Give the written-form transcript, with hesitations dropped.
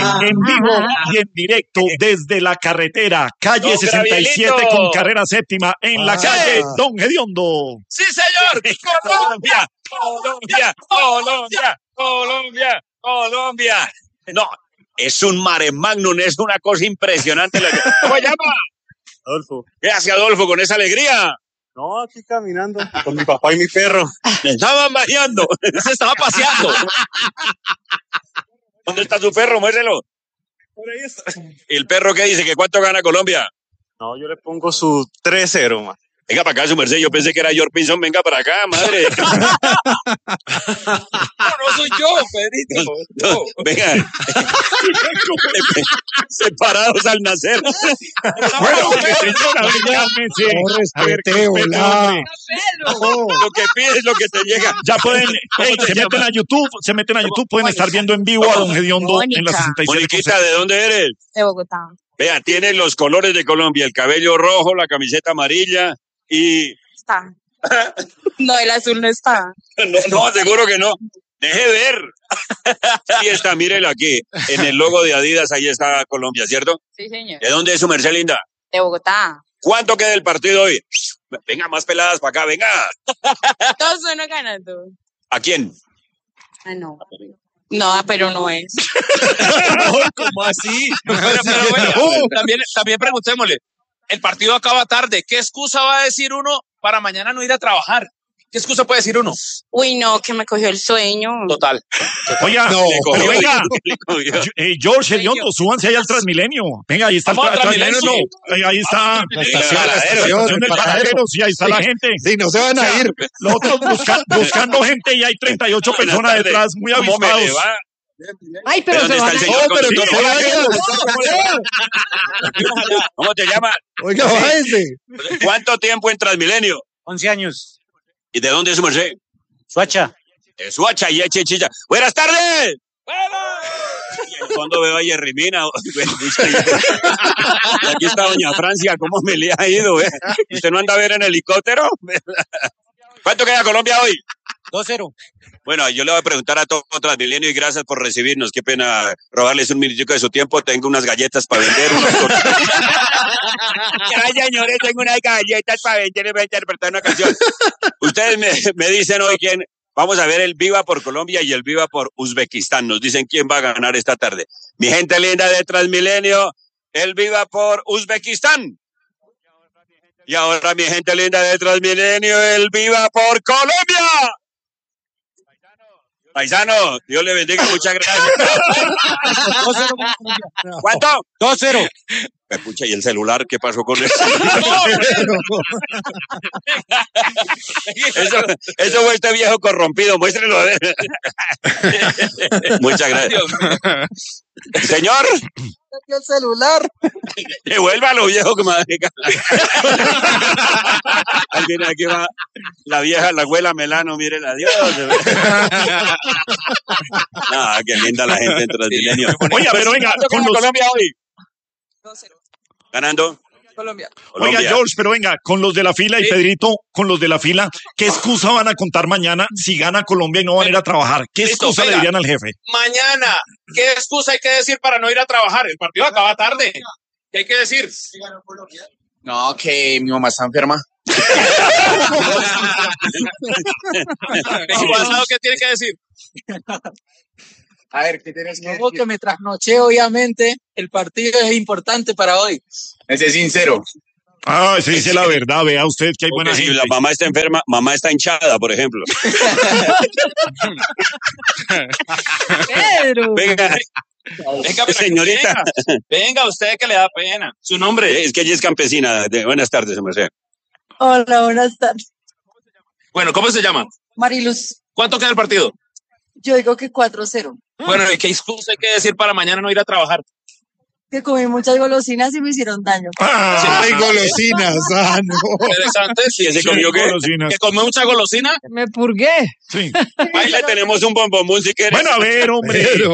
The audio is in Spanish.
En vivo y en directo desde la carretera, calle Don 67 Gabrielito. con carrera séptima, en la calle Don Gediondo. ¡Sí, señor! ¡Colombia! ¡Colombia! ¡Colombia! ¡Colombia! ¡Colombia! No, es un mare magnum, es una cosa impresionante. ¿Cómo se llama? Adolfo. ¿Qué hace Adolfo con esa alegría? No, aquí caminando con mi papá y mi perro. Estaban bañando. Se estaba paseando. ¿Dónde está su perro? Muéstrelo. Por ahí está. ¿Y el perro qué dice? ¿Que cuánto gana Colombia? No, yo le pongo su 3-0, man. Venga para acá, su merced. Yo pensé que era George Pinson. Venga para acá, madre. No soy yo, Pedrito. No, venga. Separados al nacer. Bueno, cálmense. No A ver, respete, respete, hola. hombre. Lo que pides es lo que te llega. Ya pueden, se meten a YouTube, pueden estar viendo en vivo a Don Gediondo en la 67. Moniquita, ¿de dónde eres? De Bogotá. Vea, tiene los colores de Colombia, el cabello rojo, la camiseta amarilla y... Está. No, el azul no está. No, seguro que no. Deje ver. Ahí está, mírelo aquí. En el logo de Adidas, ahí está Colombia, ¿cierto? Sí, señor. ¿De dónde es su merced linda? De Bogotá. ¿Cuánto queda el partido hoy? Venga, más peladas para acá, venga. 2-1 ganando. ¿A quién? Ah, no. No, pero no es. ¿Cómo así? Pero bueno, también preguntémosle. El partido acaba tarde. ¿Qué excusa va a decir uno para mañana no ir a trabajar? ¿Qué excusa puede decir uno? Uy, no, que me cogió el sueño. Total. Oiga, No, pero venga, Le cogió. George Gediondo, súbanse ahí al Transmilenio. Venga, ahí está el Vamos al Transmilenio, Transmilenio, no. Ahí está La la estación, estación del el paradero. paradero, sí, ahí está la gente. Sí, no se van a ir. Los otros buscando gente y hay 38 personas Buenas tardes. detrás, muy ¿Cómo me le avispados. va? Ay, ¿De dónde está el señor? No, pero Consigo? no se vayan. ¿Cómo te llamas? Oiga, bájense. ¿Cuánto tiempo en Transmilenio? 11 años. ¿Y de dónde es su merced? Suacha. De Suacha y Echechilla. ¡Buenas tardes! Y al fondo veo a Yerrimina. Y aquí está doña Francia. ¿Cómo me le ha ido? ¿Usted no anda a ver en helicóptero? ¿Cuánto queda Colombia hoy? 2-0. Bueno, yo le voy a preguntar a todo Transmilenio y gracias por recibirnos. Qué pena robarles un minutico de su tiempo. Tengo unas galletas para vender. Ay, señores, tengo unas galletas para vender y voy a interpretar una canción. Ustedes me dicen hoy quién. Vamos a ver el Viva por Colombia y el Viva por Uzbekistán. Nos dicen quién va a ganar esta tarde. Mi gente linda de Transmilenio, el Viva por Uzbekistán. Y ahora mi gente linda de Transmilenio, el Viva por Colombia. Paisano, Dios le bendiga, muchas gracias. 2-0. ¿Cuánto? 2-0. Pucha, ¿y el celular qué pasó con eso? Eso fue este viejo corrompido, muéstrelo a ver. Muchas gracias. Señor, El celular. devuélvalo, viejo, que madre. Ahí viene, aquí va la vieja, la abuela Melano, miren, adiós. Ah, qué linda la gente en Transmilenio. Oiga, pero venga, ¿Cuánto con gana los, Colombia hoy? 2-0. Ganando. Colombia. oiga, Colombia. George, pero venga, con los de la fila y Sí. Pedrito, con los de la fila, ¿qué excusa van a contar mañana si gana Colombia y no van a ir a trabar? ¿Qué Listo, excusa le venga. dirían al jefe? Mañana, ¿qué excusa hay que decir para no ir a trabajar? El partido acaba tarde. ¿Qué hay que decir? No, que mi mamá está enferma. ¿Y pasado qué tiene que decir? A ver, ¿qué tienes que Luego que me trasnoché, obviamente, el partido es importante para hoy. Ese es sincero. Ah, se dice la verdad, vea usted que hay buena Porque si gente. la mamá está enferma, mamá está hinchada, por ejemplo. Pedro. Venga, Venga, señorita. Venga, usted que le da pena. Su nombre. Es que ella es campesina. Buenas tardes, merced. Hola, buenas tardes. Bueno, ¿cómo se llama? Mariluz, ¿Cuánto queda el partido? yo digo que 4-0. Bueno, ¿y qué excusa hay que decir para mañana no ir a trabajar? Que comí muchas golosinas y me hicieron daño. Ah, Hay golosinas. Ah, no. Interesante. ¿Y ese comió qué? golosinas. ¿Que comió mucha golosina? Me purgué. Sí. Ahí le tenemos un bombomún si quieres. Bueno, a ver, hombre.